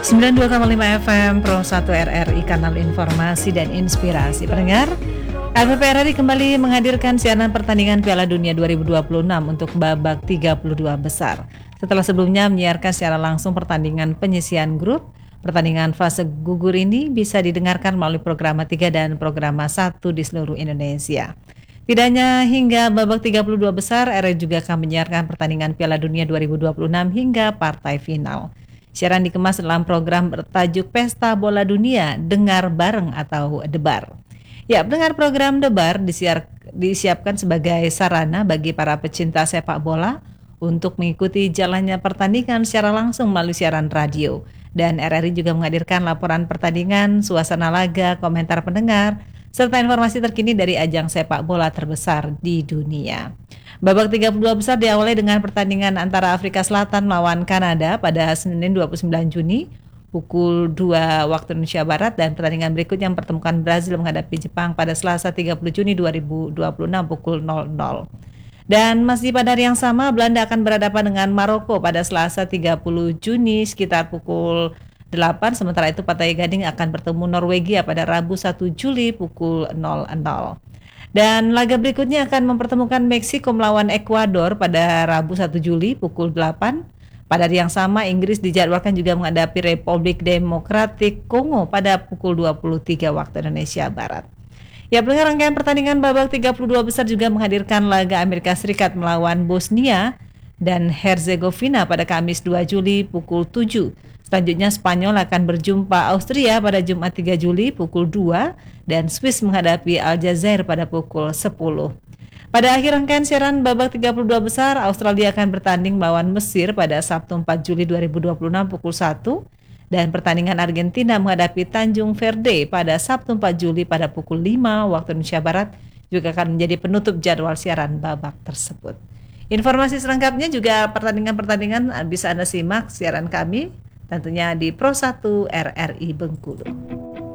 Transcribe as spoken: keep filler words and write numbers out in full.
sembilan puluh dua koma lima F M Pro satu R R I, kanal informasi dan inspirasi. Pendengar, R P P R R I kembali menghadirkan siaran pertandingan Piala Dunia dua ribu dua puluh enam untuk babak tiga puluh dua besar. Setelah sebelumnya menyiarkan secara langsung pertandingan penyisihan grup, pertandingan fase gugur ini bisa didengarkan melalui program tiga dan program satu di seluruh Indonesia. Tidak hanya hingga babak tiga puluh dua besar, R R I juga akan menyiarkan pertandingan Piala Dunia dua ribu dua puluh enam hingga partai final. Siaran dikemas dalam program bertajuk Pesta Bola Dunia, Dengar Bareng atau Debar. Ya, pendengar, program Debar disiar, disiapkan sebagai sarana bagi para pecinta sepak bola untuk mengikuti jalannya pertandingan secara langsung melalui siaran radio. Dan R R I juga menghadirkan laporan pertandingan, suasana laga, komentar pendengar, serta informasi terkini dari ajang sepak bola terbesar di dunia. Babak tiga puluh dua besar diawali dengan pertandingan antara Afrika Selatan melawan Kanada pada Senin dua puluh sembilan Juni pukul dua waktu Indonesia Barat, dan pertandingan berikutnya mempertemukan Brazil menghadapi Jepang pada Selasa tiga puluh Juni dua ribu dua puluh enam pukul nol nol. Dan masih pada hari yang sama, Belanda akan berhadapan dengan Maroko pada Selasa tiga puluh Juni sekitar pukul delapan. Sementara itu Pantai Gading akan bertemu Norwegia pada Rabu satu Juli pukul nol nol. Dan laga berikutnya akan mempertemukan Meksiko melawan Ekuador pada Rabu satu Juli pukul delapan. Pada hari yang sama, Inggris dijadwalkan juga menghadapi Republik Demokratik Kongo pada pukul dua puluh tiga waktu Indonesia Barat. Ya, pendengar, rangkaian pertandingan babak tiga puluh dua besar juga menghadirkan laga Amerika Serikat melawan Bosnia dan Herzegovina pada Kamis dua Juli pukul tujuh. Selanjutnya Spanyol akan berjumpa Austria pada Jumat tiga Juli pukul dua, dan Swiss menghadapi Aljazair pada pukul sepuluh. Pada akhir rangkaian siaran babak tiga puluh dua besar, Australia akan bertanding melawan Mesir pada Sabtu empat Juli dua ribu dua puluh enam pukul satu, dan pertandingan Argentina menghadapi Tanjung Verde pada Sabtu empat Juli pada pukul lima waktu Indonesia Barat juga akan menjadi penutup jadwal siaran babak tersebut. Informasi selengkapnya juga pertandingan-pertandingan bisa Anda simak siaran kami tentunya di Pro satu R R I Bengkulu.